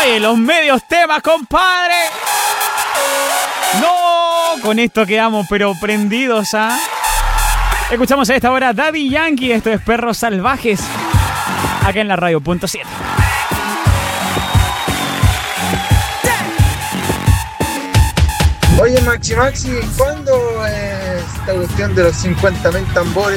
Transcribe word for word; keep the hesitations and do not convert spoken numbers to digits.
Oye, los medios temas, compadre. No, con esto quedamos pero prendidos, ¿ah? Escuchamos a esta hora Daddy Yankee, esto es Perros Salvajes, acá en la radio punto siete. Oye, Maxi Maxi, ¿cuándo es esta cuestión de los cincuenta mil tambores?